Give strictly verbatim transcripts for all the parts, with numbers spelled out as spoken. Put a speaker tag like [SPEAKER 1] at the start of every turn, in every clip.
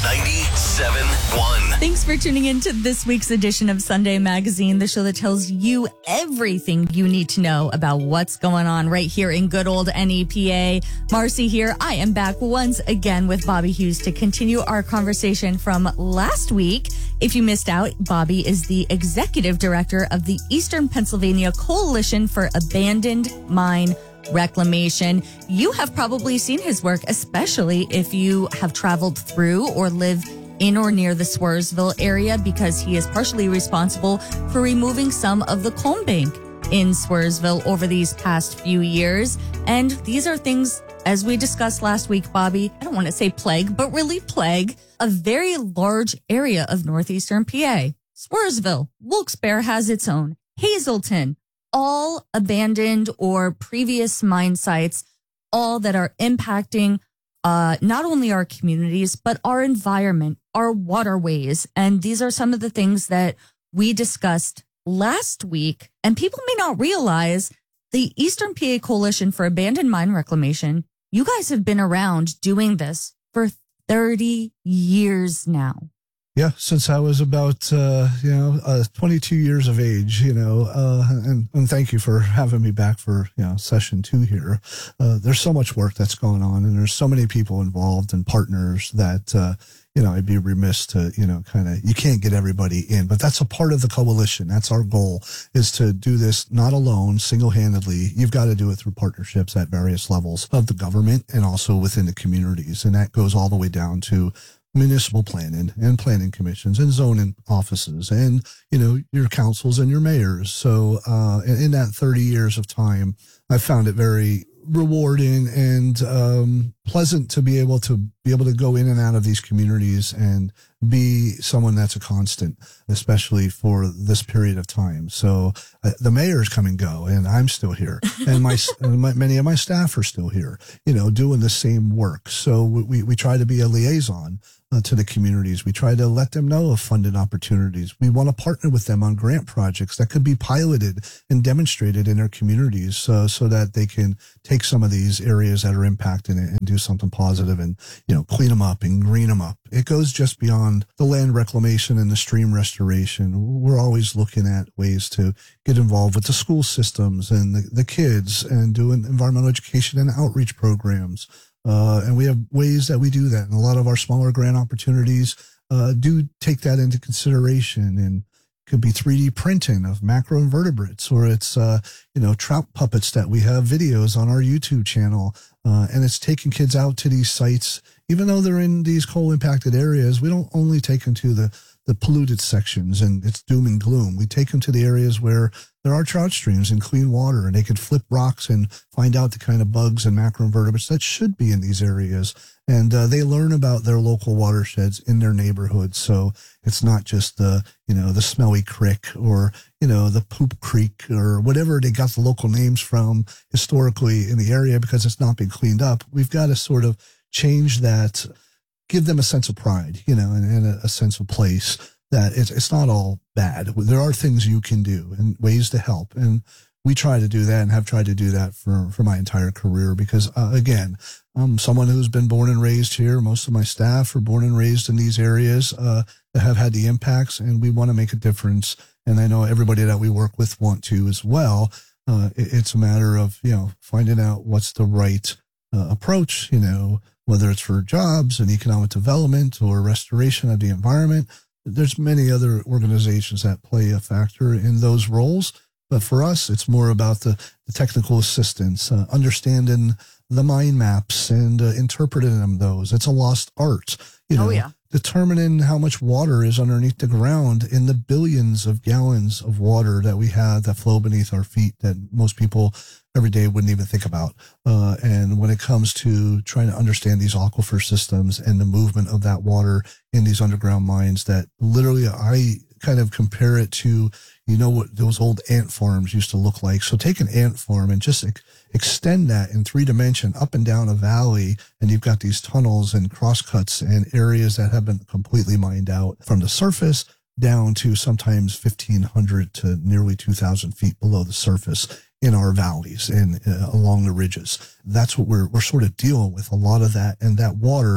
[SPEAKER 1] ninety-seven point one.
[SPEAKER 2] Thanks for tuning in to this week's edition of Sunday Magazine, the show that tells you everything you need to know about what's going on right here in good old N E P A. Marcy here. I am back once again with Bobby Hughes to continue our conversation from last week. If you missed out, Bobby is the executive director of the Eastern Pennsylvania Coalition for Abandoned Mine Reclamation. You have probably seen his work, especially if you have traveled through or live in or near the Swearsville area, because he is partially responsible for removing some of the coal bank in Swearsville over these past few years. And these are things, as we discussed last week, Bobby, I don't want to say plague, but really plague a very large area of northeastern P A. Swearsville, Wilkes-Barre has its own, Hazleton, all abandoned or previous mine sites, all that are impacting uh, not only our communities, but our environment, our waterways. And these are some of the things that we discussed last week. And people may not realize the Eastern P A Coalition for Abandoned Mine Reclamation, you guys have been around doing this for thirty years now.
[SPEAKER 3] Yeah, since I was about, uh, you know, uh, twenty-two years of age, you know, uh, and, and thank you for having me back for, you know, session two here. Uh, there's so much work that's going on, and there's so many people involved and partners that, uh, you know, I'd be remiss to, you know, kind of, you can't get everybody in, but that's a part of the coalition. That's our goal, is to do this not alone, single-handedly. You've got to do it through partnerships at various levels of the government and also within the communities. And that goes all the way down to municipal planning and planning commissions and zoning offices and, you know, your councils and your mayors. So, uh, in that thirty years of time, I found it very rewarding and, um, pleasant to be able to be able to go in and out of these communities and be someone that's a constant, especially for this period of time. So uh, the mayors come and go, and I'm still here, and my, and my many of my staff are still here, you know, doing the same work. So we we try to be a liaison uh, to the communities. We try to let them know of funded opportunities. We want to partner with them on grant projects that could be piloted and demonstrated in their communities, uh, so that they can take some of these areas that are impacted and, and do something positive and, you know, clean them up and green them up. It goes just beyond the land reclamation and the stream restoration. We're always looking at ways to get involved with the school systems and the, the kids and doing environmental education and outreach programs. Uh, and we have ways that we do that. And a lot of our smaller grant opportunities uh, do take that into consideration, and could be three D printing of macroinvertebrates, or it's, uh, you know, trout puppets that we have videos on our YouTube channel. Uh, and it's taking kids out to these sites, even though they're in these coal impacted areas. We don't only take them to the, the polluted sections and it's doom and gloom. We take them to the areas where there are trout streams and clean water, and they could flip rocks and find out the kind of bugs and macroinvertebrates that should be in these areas. And uh, they learn about their local watersheds in their neighborhoods. So it's not just the, you know, the smelly creek or, you know, the poop creek or whatever they got the local names from historically in the area, because it's not been cleaned up. We've got to sort of change that, give them a sense of pride, you know, and, and a, a sense of place, that it's, it's not all bad. There are things you can do and ways to help. And we try to do that and have tried to do that for, for my entire career, because, uh, again, I'm someone who's been born and raised here. Most of my staff are born and raised in these areas uh, that have had the impacts, and we want to make a difference. And I know everybody that we work with want to as well. Uh, it, it's a matter of, you know, finding out what's the right uh, approach, you know, whether it's for jobs and economic development or restoration of the environment. There's many other organizations that play a factor in those roles. But for us, it's more about the, the technical assistance, uh, understanding the mine maps and uh, interpreting them those. It's a lost art, you know,
[SPEAKER 2] oh, yeah.
[SPEAKER 3] determining how much water is underneath the ground in the billions of gallons of water that we have that flow beneath our feet that most people every day wouldn't even think about. Uh, and when it comes to trying to understand these aquifer systems and the movement of that water in these underground mines, that literally I kind of compare it to, you know, what those old ant farms used to look like. So take an ant farm and just ex- extend that in three dimension up and down a valley. And you've got these tunnels and crosscuts and areas that have been completely mined out from the surface down to sometimes fifteen hundred to nearly two thousand feet below the surface in our valleys and uh, along the ridges. That's what we're, we're sort of dealing with, a lot of that. And that water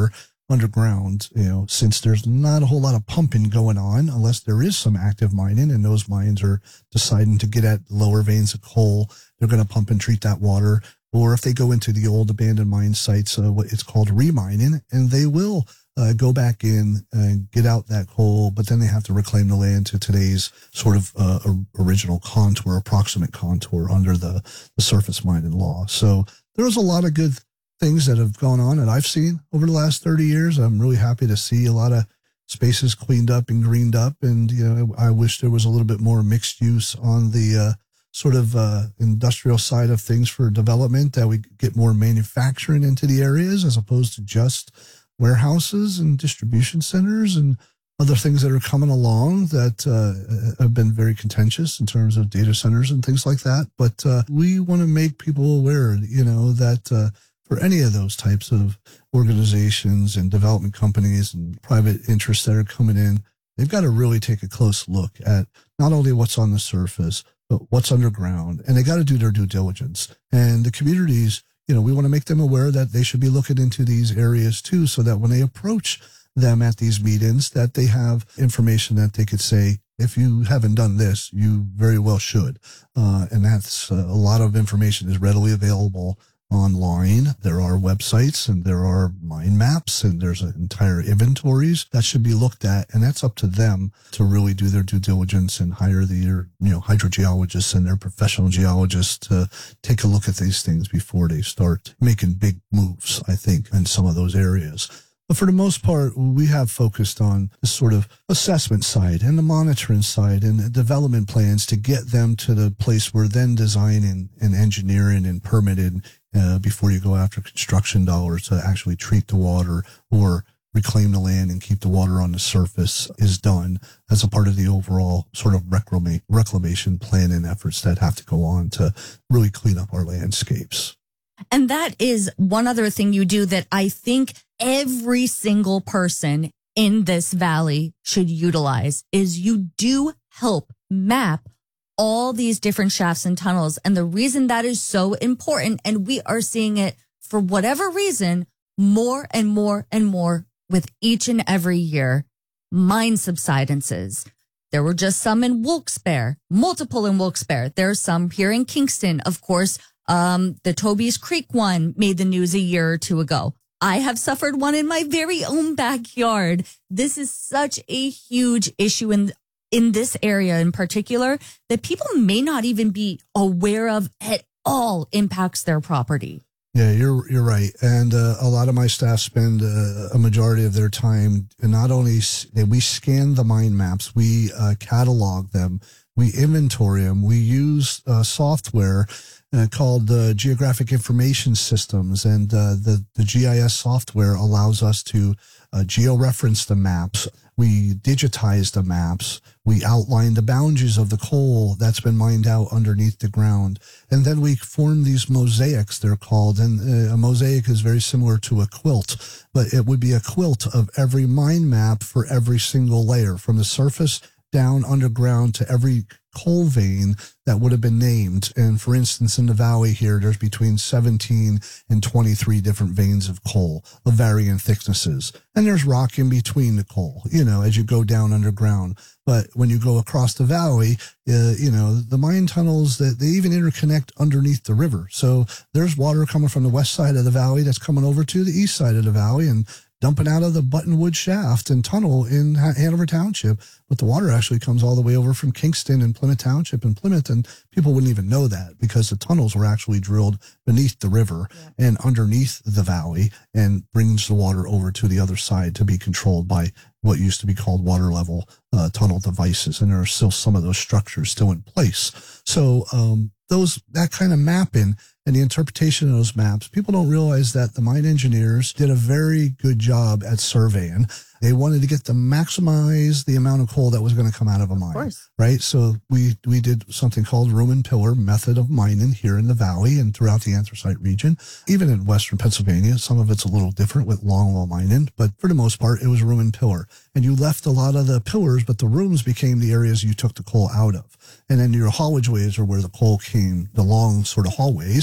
[SPEAKER 3] underground, you know, since there's not a whole lot of pumping going on, unless there is some active mining and those mines are deciding to get at lower veins of coal, they're going to pump and treat that water. Or if they go into the old abandoned mine sites, uh, what it's called remining, and they will uh, go back in and get out that coal, but then they have to reclaim the land to today's sort of uh, original contour, approximate contour under the, the surface mining law. So there's a lot of good things that have gone on that I've seen over the last thirty years. I'm really happy to see a lot of spaces cleaned up and greened up. And, you know, I wish there was a little bit more mixed use on the uh, sort of uh, industrial side of things for development, that we get more manufacturing into the areas as opposed to just warehouses and distribution centers and other things that are coming along that uh, have been very contentious in terms of data centers and things like that. But uh, we want to make people aware, you know, that uh, for any of those types of organizations and development companies and private interests that are coming in, they've got to really take a close look at not only what's on the surface, but what's underground. And they got to do their due diligence. And the communities, you know, we want to make them aware that they should be looking into these areas too, so that when they approach them at these meetings, that they have information that they could say, if you haven't done this, you very well should. Uh, and that's uh, a lot of information is readily available online. There are websites and there are mind maps and there's entire inventories that should be looked at. And that's up to them to really do their due diligence and hire their, you know, hydrogeologists and their professional geologists to take a look at these things before they start making big moves, I think, in some of those areas. But for the most part, we have focused on the sort of assessment side and the monitoring side and the development plans to get them to the place where then designing and engineering and permitting uh, before you go after construction dollars to actually treat the water or reclaim the land and keep the water on the surface is done as a part of the overall sort of reclama- reclamation planning efforts that have to go on to really clean up our landscapes.
[SPEAKER 2] And that is one other thing you do that I think every single person in this valley should utilize is you do help map all these different shafts and tunnels. And the reason that is so important, and we are seeing it for whatever reason, more and more and more with each and every year, mine subsidences. There were just some in Wilkes-Barre, multiple in Wilkes-Barre. There's some here in Kingston. Of course, um, the Toby's Creek one made the news a year or two ago. I have suffered one in my very own backyard. This is such a huge issue in in this area in particular that people may not even be aware of at all impacts their property.
[SPEAKER 3] Yeah, you're you're right. And uh, a lot of my staff spend uh, a majority of their time, and not only we scan the mine maps, we uh, catalog them, we inventory them, we use uh, software uh, called uh, Geographic Information Systems, and uh, the, the G I S software allows us to uh, georeference the maps. We digitize the maps. We outline the boundaries of the coal that's been mined out underneath the ground. And then we form these mosaics, they're called. And uh, a mosaic is very similar to a quilt, but it would be a quilt of every mine map for every single layer, from the surface down underground to every coal vein that would have been named. And for instance, in the valley here, there's between seventeen and twenty-three different veins of coal of varying thicknesses. And there's rock in between the coal, you know, as you go down underground. But when you go across the valley, uh, you know, the mine tunnels, that they even interconnect underneath the river. So there's water coming from the west side of the valley that's coming over to the east side of the valley and dumping out of the Buttonwood shaft and tunnel in Hanover Township. But the water actually comes all the way over from Kingston and Plymouth Township and Plymouth, and people wouldn't even know that because the tunnels were actually drilled beneath the river yeah. and underneath the valley, and brings the water over to the other side to be controlled by what used to be called water level uh, tunnel devices. And there are still some of those structures still in place. So um, those that kind of mapping and the interpretation of those maps, people don't realize that the mine engineers did a very good job at surveying. They wanted to get to maximize the amount of coal that was going to come out of a mine,
[SPEAKER 2] of
[SPEAKER 3] right? So we we did something called room and pillar method of mining here in the valley and throughout the anthracite region. Even in western Pennsylvania, some of it's a little different with longwall mining, but for the most part, it was room and pillar. And you left a lot of the pillars, but the rooms became the areas you took the coal out of. And then your haulage ways are where the coal came, the long sort of hallways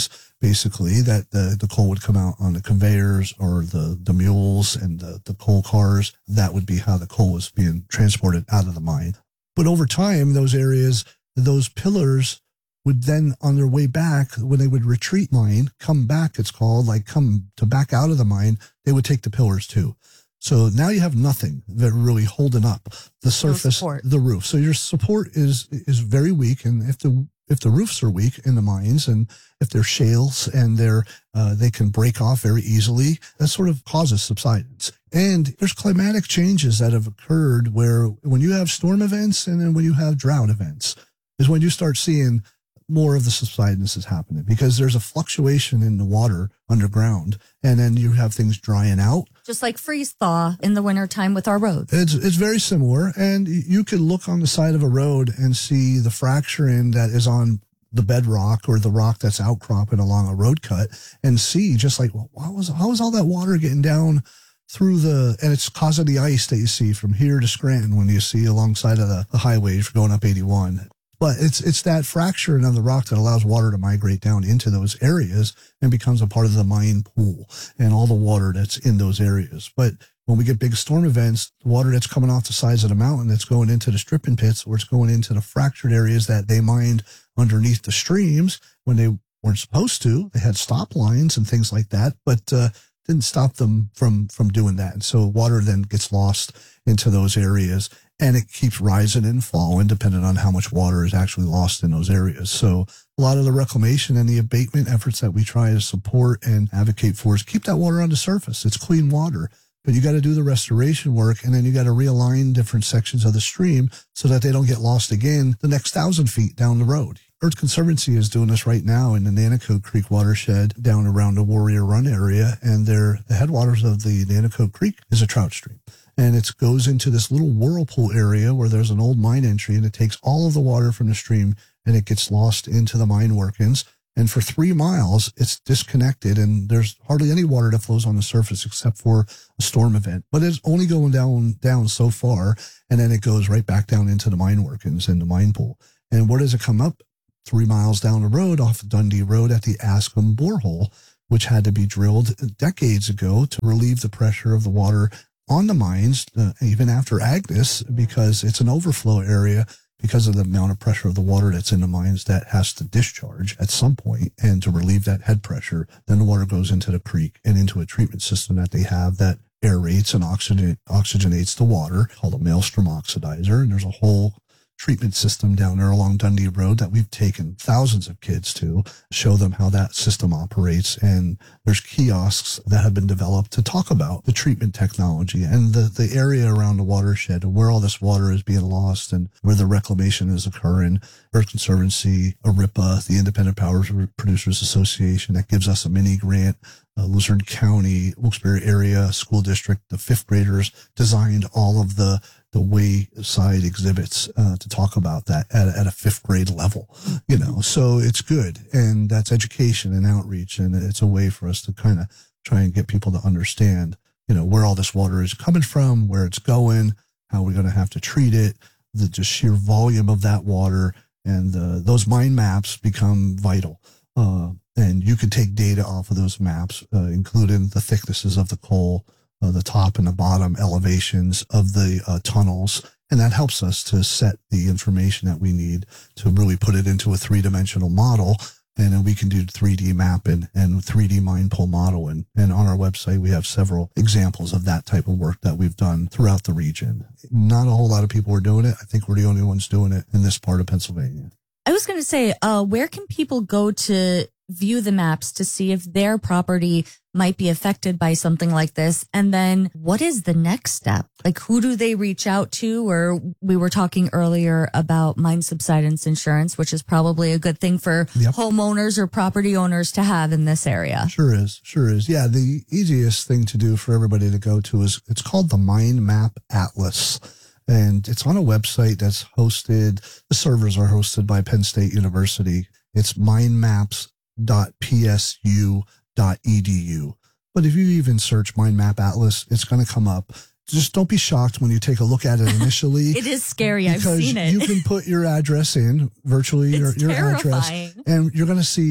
[SPEAKER 3] basically, that the, the coal would come out on the conveyors or the, the mules and the, the coal cars. That would be how the coal was being transported out of the mine. But over time, those areas, those pillars would then, on their way back, when they would retreat mine, come back, it's called, like come to back out of the mine, they would take the pillars too. So now you have nothing that really holding up the surface,
[SPEAKER 2] no
[SPEAKER 3] the roof. So your support is is very weak, and if the if the roofs are weak in the mines, and if they're shales and they're uh, they can break off very easily, that sort of causes subsidence. And there's climatic changes that have occurred where when you have storm events and then when you have drought events is when you start seeing more of the subsidence is happening, because there's a fluctuation in the water underground, and then you have things drying out.
[SPEAKER 2] Just like freeze thaw in the wintertime with our roads.
[SPEAKER 3] It's it's very similar, and you could look on the side of a road and see the fracturing that is on the bedrock or the rock that's outcropping along a road cut, and see just like, well, how was how was all that water getting down through the, and it's causing the ice that you see from here to Scranton when you see alongside of the, the highway for going up eighty-one. But it's it's that fracturing of the rock that allows water to migrate down into those areas and becomes a part of the mine pool and all the water that's in those areas. But when we get big storm events, the water that's coming off the sides of the mountain that's going into the stripping pits, or it's going into the fractured areas that they mined underneath the streams when they weren't supposed to. They had stop lines and things like that, but uh, didn't stop them from from doing that. And so water then gets lost into those areas, and it keeps rising and falling depending on how much water is actually lost in those areas. So a lot of the reclamation and the abatement efforts that we try to support and advocate for is keep that water on the surface. It's clean water, but you got to do the restoration work, and then you got to realign different sections of the stream so that they don't get lost again the next thousand feet down the road. Earth Conservancy is doing this right now in the Nanticoke Creek watershed down around the Warrior Run area, and they're, the headwaters of the Nanticoke Creek is a trout stream. And it goes into this little whirlpool area where there's an old mine entry, and it takes all of the water from the stream and it gets lost into the mine workings. And for three miles, it's disconnected, and there's hardly any water that flows on the surface except for a storm event. But it's only going down, down so far, and then it goes right back down into the mine workings and the mine pool. And where does it come up? Three miles down the road off of Dundee Road at the Askham borehole, which had to be drilled decades ago to relieve the pressure of the water on the mines, uh, even after Agnes, because it's an overflow area because of the amount of pressure of the water that's in the mines that has to discharge at some point. And to relieve that head pressure, then the water goes into the creek and into a treatment system that they have that aerates and oxygen, oxygenates the water, called a Maelstrom oxidizer. And there's a whole treatment system down there along Dundee Road that we've taken thousands of kids to show them how that system operates. And there's kiosks that have been developed to talk about the treatment technology and the, the area around the watershed and where all this water is being lost and where the reclamation is occurring. Earth Conservancy, A R I P A, the Independent Power Producers Association, that gives us a mini grant. Uh, Luzerne County, Wilkes-Barre area school district, the fifth graders designed all of the the wayside exhibits uh, to talk about that at, at a fifth grade level, you know, so it's good. And that's education and outreach. And it's a way for us to kind of try and get people to understand, you know, where all this water is coming from, where it's going, how we're going to have to treat it, the just sheer volume of that water. And uh, those mine maps become vital. Uh, and you can take data off of those maps, uh, including the thicknesses of the coal, Uh, the top and the bottom elevations of the uh, tunnels. And that helps us to set the information that we need to really put it into a three-dimensional model. And then we can do three D mapping and three D mine pull modeling. And on our website, we have several examples of that type of work that we've done throughout the region. Not a whole lot of people are doing it. I think we're the only ones doing it in this part of Pennsylvania.
[SPEAKER 2] I was going to say, uh, where can people go to view the maps to see if their property might be affected by something like this? And then what is the next step? Like, who do they reach out to? Or we were talking earlier about mine subsidence insurance, which is probably a good thing for yep. homeowners or property owners to have in this area.
[SPEAKER 3] Sure is. Sure is. Yeah. The easiest thing to do for everybody to go to is it's called the Mine Map Atlas. And it's on a website that's hosted. The servers are hosted by Penn State University. It's minemaps dot p s u dot e d u. But if you even search Mine Map Atlas, it's going to come up. Just don't be shocked when you take a look at it initially.
[SPEAKER 2] It is scary. I've seen it.
[SPEAKER 3] You can put your address in, virtually your, your address, and you're going to see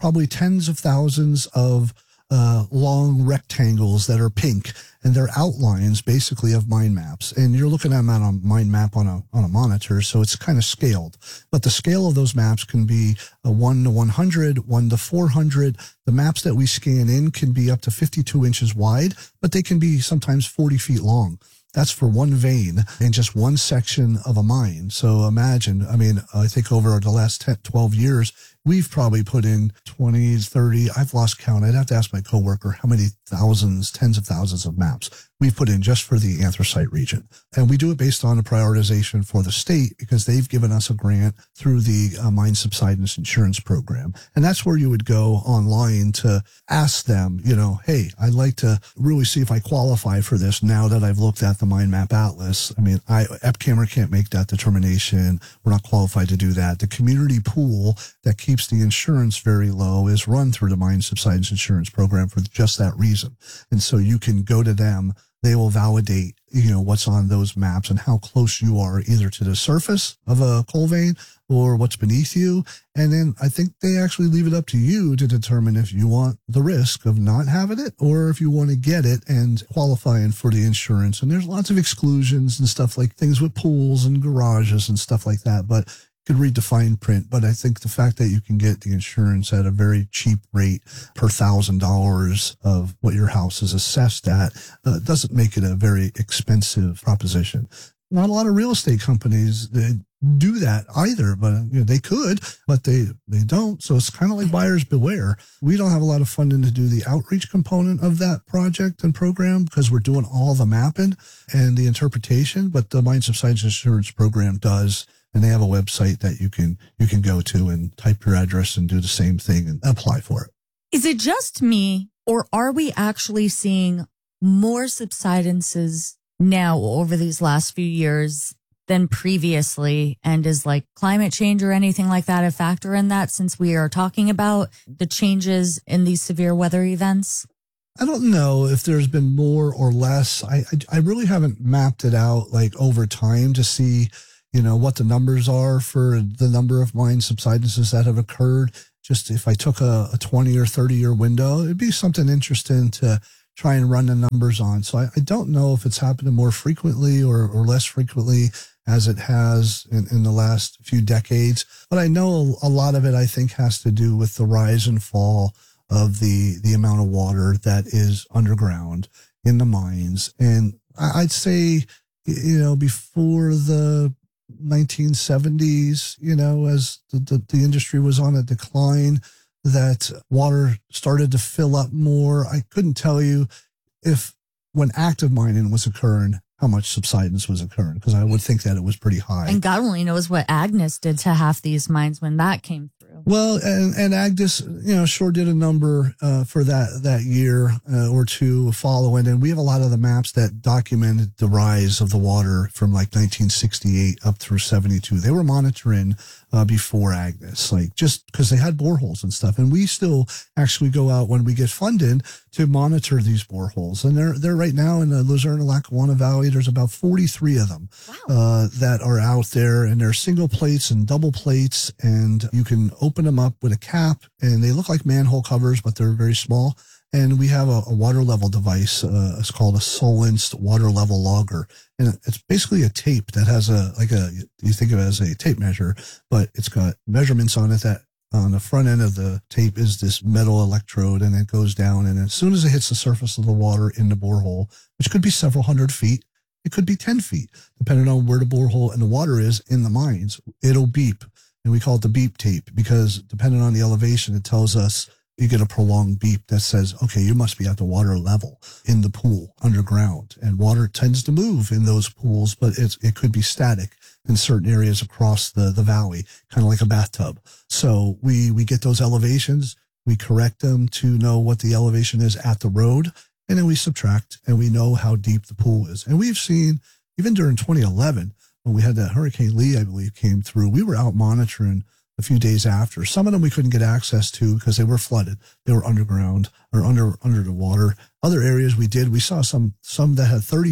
[SPEAKER 3] probably tens of thousands of uh, long rectangles that are pink, and they're outlines basically of mind maps. And you're looking at them on a mind map on a on a monitor, so it's kind of scaled. But the scale of those maps can be a one to one hundred, one to four hundred. The maps that we scan in can be up to fifty-two inches wide, but they can be sometimes forty feet long. That's for one vein in just one section of a mine. So imagine, I mean, I think over the last ten, twelve years, we've probably put in twenty, thirty, I've lost count. I'd have to ask my coworker how many thousands, tens of thousands of maps we've put in just for the anthracite region. And we do it based on a prioritization for the state because they've given us a grant through the uh, Mine Subsidence Insurance Program. And that's where you would go online to ask them, you know, hey, I'd like to really see if I qualify for this now that I've looked at the Mine Map Atlas. I mean, I, EPCAMR can't make that determination. We're not qualified to do that. The community pool that keeps the insurance very low is run through the Mine Subsidence Insurance Program for just that reason. And so you can go to them. They will validate, you know, what's on those maps and how close you are either to the surface of a coal vein or what's beneath you. And then I think they actually leave it up to you to determine if you want the risk of not having it or if you want to get it and qualifying for the insurance. And there's lots of exclusions and stuff like things with pools and garages and stuff like that. But could read the fine print, but I think the fact that you can get the insurance at a very cheap rate per thousand dollars of what your house is assessed at uh, doesn't make it a very expensive proposition. Not a lot of real estate companies that do that either, but you know, they could, but they, they don't. So it's kind of like buyers beware. We don't have a lot of funding to do the outreach component of that project and program because we're doing all the mapping and the interpretation, but the Mine Subsidence Insurance Program does. And they have a website that you can you can go to and type your address and do the same thing and apply for it.
[SPEAKER 2] Is it just me, or are we actually seeing more subsidences now over these last few years than previously? And is like climate change or anything like that a factor in that, since we are talking about the changes in these severe weather events?
[SPEAKER 3] I don't know if there's been more or less. I I, I really haven't mapped it out like over time to see, you know, what the numbers are for the number of mine subsidences that have occurred. Just if I took a, a twenty or thirty year window, it'd be something interesting to try and run the numbers on. So I, I don't know if it's happening more frequently or, or less frequently as it has in, in the last few decades. But I know a lot of it, I think, has to do with the rise and fall of the, the amount of water that is underground in the mines. And I'd say, you know, before the nineteen seventies, you know, as the, the, the industry was on a decline, that water started to fill up more. I couldn't tell you if when active mining was occurring, how much subsidence was occurring, because I would think that it was pretty high.
[SPEAKER 2] And God only knows what Agnes did to half these mines when that came through.
[SPEAKER 3] Well, and, and Agnes, you know, sure did a number uh, for that that year uh, or two following. And we have a lot of the maps that documented the rise of the water from like nineteen sixty-eight up through seventy-two. They were monitoring uh, before Agnes, like just because they had boreholes and stuff. And we still actually go out when we get funded to monitor these boreholes. And they're, they're right now in the Luzerne-Lackawanna Valley. There's about forty-three of them
[SPEAKER 2] wow.
[SPEAKER 3] uh, that are out there, and they're single plates and double plates, and you can open them up with a cap, and they look like manhole covers, but they're very small. And we have a, a water level device. Uh, it's called a Solinsed water level logger. And it's basically a tape that has a, like a, you think of it as a tape measure, but it's got measurements on it that on the front end of the tape is this metal electrode, and it goes down. And as soon as it hits the surface of the water in the borehole, which could be several hundred feet, it could be ten feet, depending on where the borehole and the water is in the mines, it'll beep. And we call it the beep tape because depending on the elevation, it tells us you get a prolonged beep that says, okay, you must be at the water level in the pool underground. And water tends to move in those pools, but it's, it could be static in certain areas across the, the valley, kind of like a bathtub. So we, we get those elevations, we correct them to know what the elevation is at the road, and then we subtract and we know how deep the pool is. And we've seen, even during twenty eleven, when we had that Hurricane Lee, I believe, came through, we were out monitoring a few days after. Some of them we couldn't get access to because they were flooded. They were underground or under under the water. Other areas we did. We saw some some that had thirty feet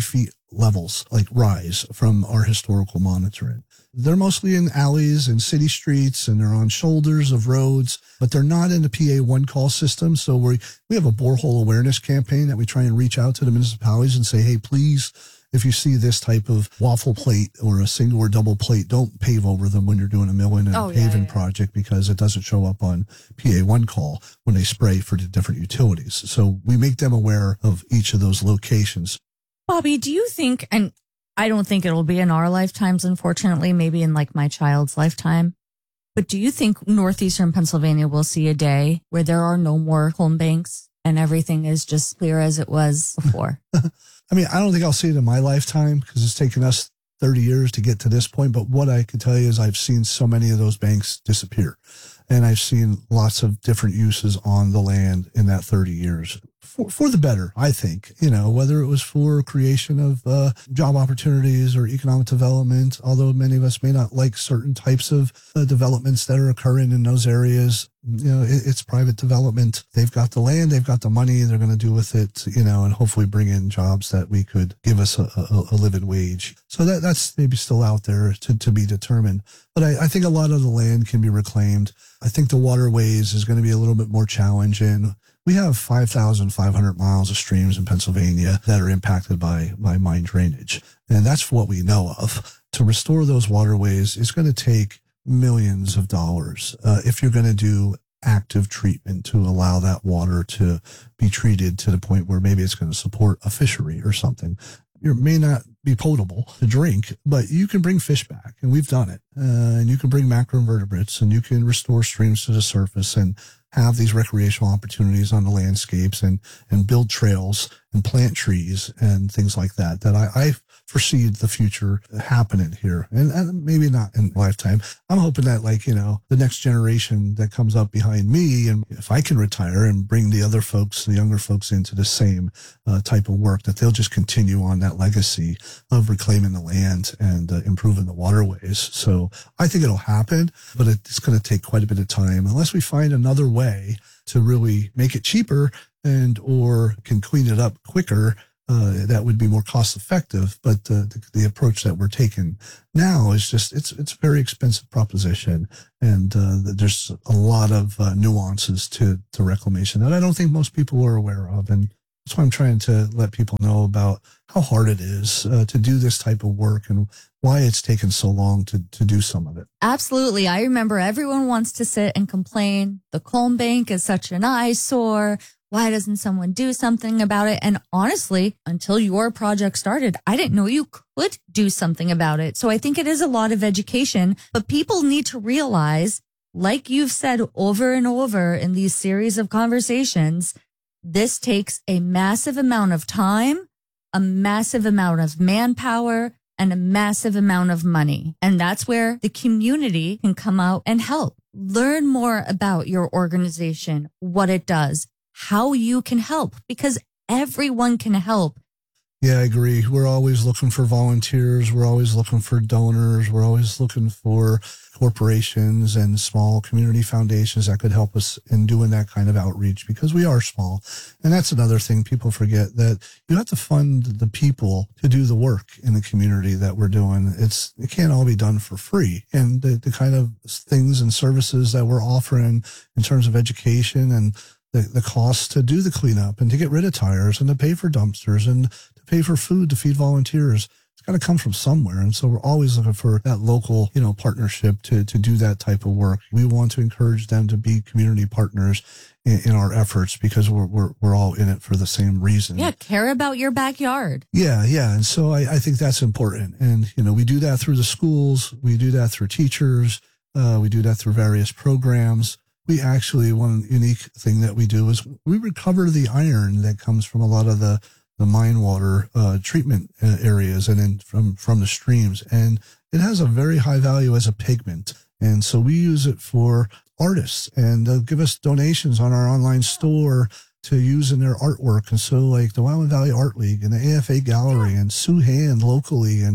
[SPEAKER 3] levels like rise from our historical monitoring. They're mostly in alleys and city streets, and they're on shoulders of roads, but they're not in the P A one call system. So we we have a borehole awareness campaign that we try and reach out to the municipalities and say, hey, please, if you see this type of waffle plate or a single or double plate, don't pave over them when you're doing a milling and
[SPEAKER 2] Oh,
[SPEAKER 3] a
[SPEAKER 2] yeah,
[SPEAKER 3] paving
[SPEAKER 2] yeah.
[SPEAKER 3] project, because it doesn't show up on P A one call when they spray for the different utilities. So we make them aware of each of those locations.
[SPEAKER 2] Bobby, do you think, and I don't think it'll be in our lifetimes, unfortunately, maybe in like my child's lifetime, but do you think northeastern Pennsylvania will see a day where there are no more home banks and everything is just clear as it was before?
[SPEAKER 3] I mean, I don't think I'll see it in my lifetime because it's taken us thirty years to get to this point. But what I can tell you is I've seen so many of those banks disappear, and I've seen lots of different uses on the land in that thirty years for, for the better, I think, you know, whether it was for creation of uh, job opportunities or economic development, although many of us may not like certain types of uh, developments that are occurring in those areas. You know, it, it's private development. They've got the land, they've got the money, they're going to do with it, you know, and hopefully bring in jobs that we could give us a, a, a living wage. So that that's maybe still out there to, to be determined. But I, I think a lot of the land can be reclaimed. I think the waterways is going to be a little bit more challenging. We have five thousand five hundred miles of streams in Pennsylvania that are impacted by, by mine drainage. And that's what we know of. To restore those waterways, it's going to take millions of dollars uh, if you're going to do active treatment to allow that water to be treated to the point where maybe it's going to support a fishery or something. It may not be potable to drink, but you can bring fish back, and we've done it. Uh, and you can bring macroinvertebrates, and you can restore streams to the surface and have these recreational opportunities on the landscapes and, and build trails and plant trees and things like that, that I, I foresee the future happening here. And, and maybe not in lifetime. I'm hoping that, like, you know, the next generation that comes up behind me, and if I can retire and bring the other folks, the younger folks, into the same uh, type of work, that they'll just continue on that legacy of reclaiming the land and uh, improving the waterways. So I think it'll happen, but it's going to take quite a bit of time unless we find another way to really make it cheaper and or can clean it up quicker. Uh, that would be more cost effective. But uh, the, the approach that we're taking now is just, it's it's a very expensive proposition. And uh, there's a lot of uh, nuances to, to reclamation that I don't think most people are aware of. And that's why I'm trying to let people know about how hard it is uh, to do this type of work and why it's taken so long to, to do some of it.
[SPEAKER 2] Absolutely. I remember everyone wants to sit and complain. The Colm Bank is such an eyesore. Why doesn't someone do something about it? And honestly, until your project started, I didn't know you could do something about it. So I think it is a lot of education, but people need to realize, like you've said over and over in these series of conversations, this takes a massive amount of time, a massive amount of manpower, and a massive amount of money. And that's where the community can come out and help. Learn more about your organization, what it does, how you can help, because everyone can help.
[SPEAKER 3] Yeah, I agree. We're always looking for volunteers. We're always looking for donors. We're always looking for corporations and small community foundations that could help us in doing that kind of outreach, because we are small. And that's another thing people forget, that you have to fund the people to do the work in the community that we're doing. It's, it can't all be done for free. And the, the kind of things and services that we're offering in terms of education and the, the cost to do the cleanup and to get rid of tires and to pay for dumpsters and to pay for food to feed volunteers, it's got to come from somewhere. And so we're always looking for that local, you know, partnership to, to do that type of work. We want to encourage them to be community partners in, in our efforts, because we're, we're, we're all in it for the same reason.
[SPEAKER 2] Yeah. Care about your backyard.
[SPEAKER 3] Yeah. Yeah. And so I, I think that's important. And, you know, we do that through the schools. We do that through teachers. Uh, we do that through various programs. We actually, one unique thing that we do is we recover the iron that comes from a lot of the, the mine water uh, treatment uh, areas and then from, from the streams. And it has a very high value as a pigment. And so we use it for artists, and they'll give us donations on our online store to use in their artwork. And so like the Wyoming Valley Art League and the A F A Gallery and Sue Hand locally, and,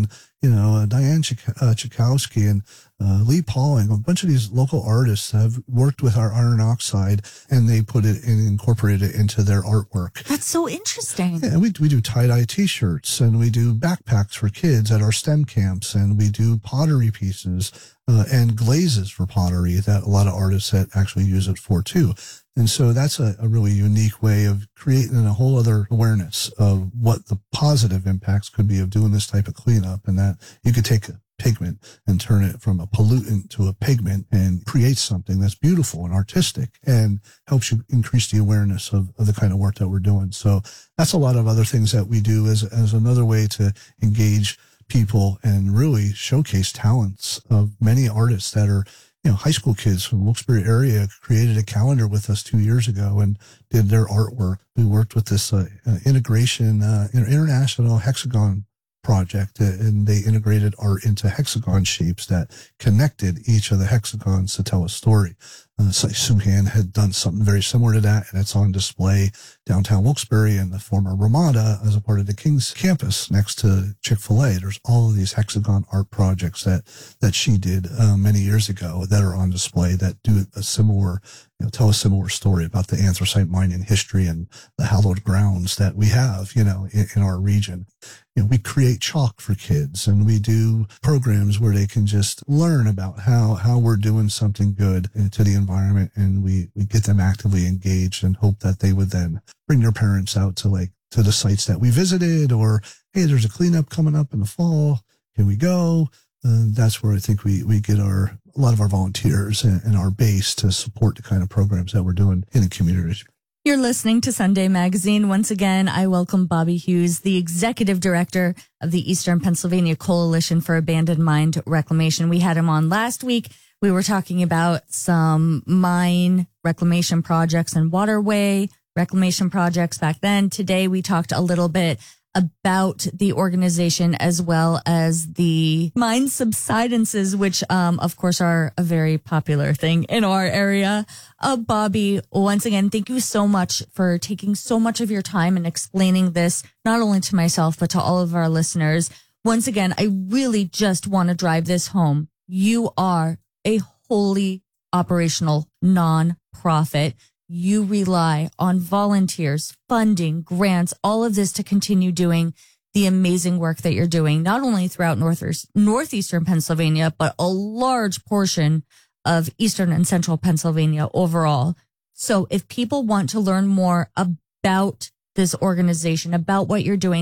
[SPEAKER 3] you know, uh, Diane Chik- uh, Chikowski and uh, Lee Pauling, a bunch of these local artists have worked with our iron oxide, and they put it and incorporated it into their artwork.
[SPEAKER 2] That's so interesting.
[SPEAKER 3] Yeah, and we we do tie-dye T-shirts, and we do backpacks for kids at our STEM camps, and we do pottery pieces uh, and glazes for pottery that a lot of artists that actually use it for too. And so that's a, a really unique way of creating a whole other awareness of what the positive impacts could be of doing this type of cleanup, and that you could take a pigment and turn it from a pollutant to a pigment and create something that's beautiful and artistic and helps you increase the awareness of, of the kind of work that we're doing. So that's a lot of other things that we do as, as another way to engage people and really showcase talents of many artists that are, you know, high school kids from Wilkes-Barre area created a calendar with us two years ago and did their artwork. We worked with this uh, uh, integration, uh, international hexagon project, uh, and they integrated art into hexagon shapes that connected each of the hexagons to tell a story. Uh, so Suhan had done something very similar to that, and it's on display downtown Wilkes-Barre in the former Ramada as a part of the King's campus next to Chick-fil-A. There's all of these hexagon art projects that, that she did uh, many years ago that are on display that do a similar, you know, tell a similar story about the anthracite mining history and the hallowed grounds that we have, you know, in, in our region. You know, we create chalk for kids, and we do programs where they can just learn about how, how we're doing something good to the environment, and we, we get them actively engaged and hope that they would then bring their parents out to like, to the sites that we visited, or, hey, there's a cleanup coming up in the fall. Can we go? Uh, that's where I think we, we get our, a lot of our volunteers and, and our base to support the kind of programs that we're doing in the community.
[SPEAKER 2] You're listening to Sunday Magazine. Once again, I welcome Bobby Hughes, the executive director of the Eastern Pennsylvania Coalition for Abandoned Mine Reclamation. We had him on last week. We were talking about some mine reclamation projects and waterway reclamation projects back then. Today, we talked a little bit about the organization as well as the mine subsidences, which, um, of course, are a very popular thing in our area. Uh, Bobby, once again, thank you so much for taking so much of your time and explaining this, not only to myself, but to all of our listeners. Once again, I really just want to drive this home. You are a wholly operational nonprofit. You rely on volunteers, funding, grants, all of this to continue doing the amazing work that you're doing, not only throughout north northeastern Pennsylvania, but a large portion of eastern and central Pennsylvania overall. So if people want to learn more about this organization, about what you're doing,